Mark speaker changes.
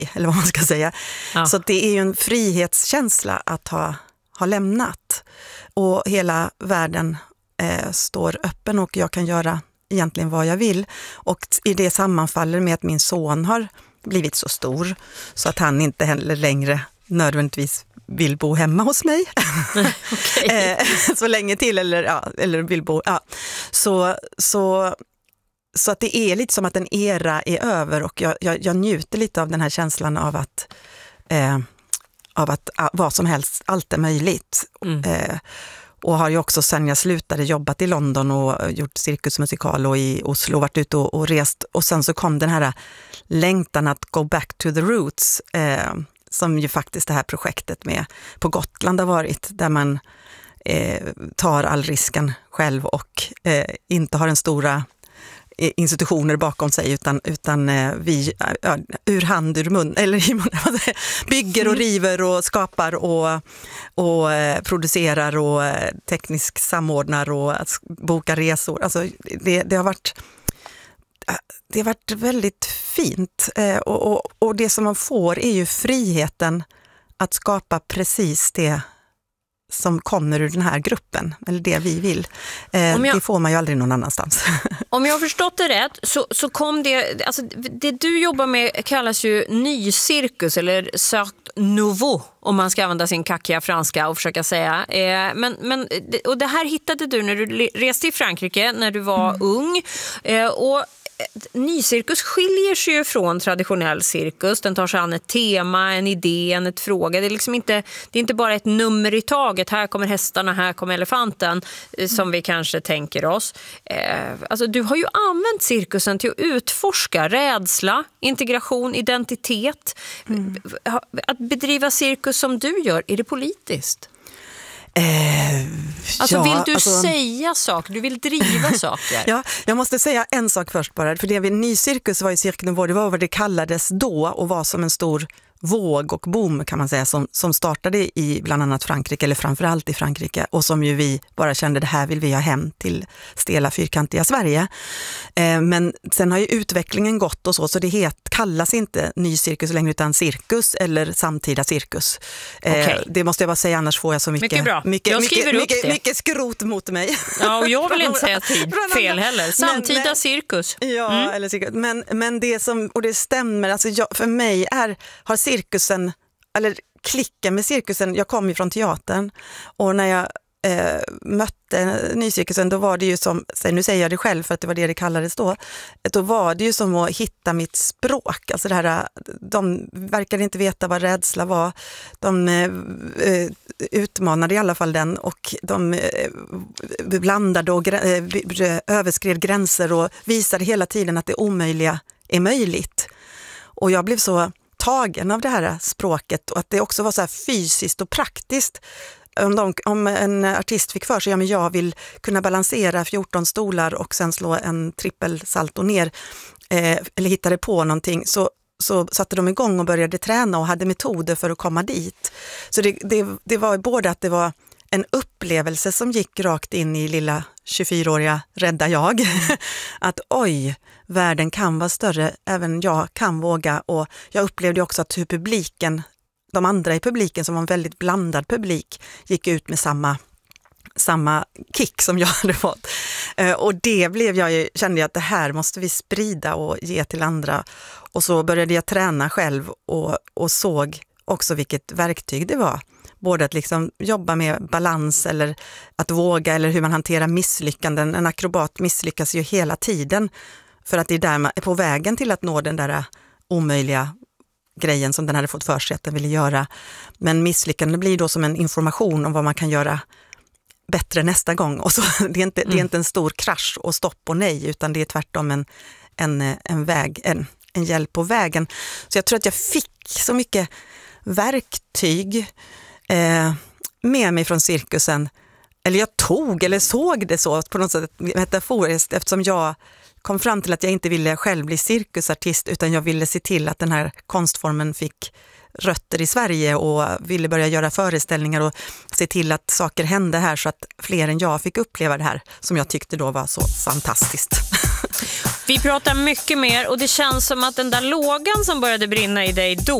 Speaker 1: eller vad man ska säga.
Speaker 2: Ja.
Speaker 1: Så det är ju en frihetskänsla att ha lämnat. Och hela världen står öppen och jag kan göra egentligen vad jag vill. Och i det sammanfaller med att min son har blivit så stor så att han inte heller längre nödvändigtvis vill bo hemma hos mig. Så länge till eller vill bo. Ja. Så att det är lite som att en era är över och jag njuter lite av den här känslan av att vad som helst, allt är möjligt. Och har ju också sen jag slutade jobbat i London och gjort cirkusmusikal och i Oslo varit ute och rest. Och sen så kom den här längtan att go back to the roots som ju faktiskt det här projektet med på Gotland har varit. Där man tar all risken själv och inte har en stora institutioner bakom sig utan vi ur hand ur mun eller i mun, bygger och river och skapar och producerar och teknisk samordnar och bokar resor. Alltså det har varit väldigt fint och det som man får är ju friheten att skapa precis det som kommer ur den här gruppen, eller det vi vill. Det får man ju aldrig någon annanstans.
Speaker 2: Om jag har förstått det rätt så kom det, alltså det du jobbar med kallas ju ny cirkus eller cirque nouveau, om man ska använda sin kackiga franska och försöka säga. Och det här hittade du när du reste i Frankrike när du var ung. Och nycirkus skiljer sig ju från traditionell cirkus. Den tar sig an ett tema, en idé, ett fråga. Det är inte bara ett nummer i taget. Här kommer hästarna, här kommer elefanten som vi kanske tänker oss. Alltså du har ju använt cirkusen till att utforska rädsla, integration, identitet. Att bedriva cirkus som du gör, är det politiskt? Vill du säga saker? Du vill driva saker?
Speaker 1: Ja, jag måste säga en sak först bara. För det vid nycirkus var ju Cirque Nouveau, det var vad det kallades då och var som en stor våg och boom kan man säga som startade i bland annat Frankrike eller framförallt i Frankrike och som ju vi bara kände det här vill vi ha hem till stela fyrkantiga Sverige. Men sen har ju utvecklingen gått och så det kallas inte ny cirkus längre utan cirkus eller samtida cirkus. Det måste jag bara säga annars får jag så mycket mycket skrot mot mig.
Speaker 2: Ja, och jag vill inte säga fel heller. Samtida cirkus.
Speaker 1: Ja, eller cirkus. Men det som och det stämmer alltså för mig har cirkusen, eller klicken med cirkusen, jag kom ju från teatern och när jag mötte nycirkusen då var det ju som, nu säger jag det själv för att det var det kallades då var det ju som att hitta mitt språk, alltså det här, de verkade inte veta vad rädsla var, de utmanade i alla fall den och de blandade och överskred gränser och visade hela tiden att det omöjliga är möjligt och jag blev så tagen av det här språket och att det också var så här fysiskt och praktiskt. Om en artist fick för sig, men jag vill kunna balansera 14 stolar och sen slå en trippelsalto ner eller hittade på någonting så satte de igång och började träna och hade metoder för att komma dit. Så det var både att det var en upplevelse som gick rakt in i lilla 24-åriga rädda jag. Att oj, världen kan vara större, även jag kan våga. Och jag upplevde också att hur publiken, de andra i publiken som var en väldigt blandad publik, gick ut med samma kick som jag hade fått. Och det kände jag att det här måste vi sprida och ge till andra. Och så började jag träna själv och såg också vilket verktyg det var. Både att liksom jobba med balans eller att våga eller hur man hanterar misslyckanden. En akrobat misslyckas ju hela tiden för att det är där man är på vägen till att nå den där omöjliga grejen som den hade fått för sig att den ville göra. Men misslyckanden blir då som en information om vad man kan göra bättre nästa gång. Och så, det är inte en stor krasch och stopp och nej utan det är tvärtom en väg, en hjälp på vägen. Så jag tror att jag fick så mycket verktyg med mig från cirkusen. Eller jag tog eller såg det så på något sätt metaforiskt eftersom jag kom fram till att jag inte ville själv bli cirkusartist utan jag ville se till att den här konstformen fick rötter i Sverige och ville börja göra föreställningar och se till att saker hände här så att fler än jag fick uppleva det här som jag tyckte då var så fantastiskt.
Speaker 2: Vi pratar mycket mer och det känns som att den där lågan som började brinna i dig då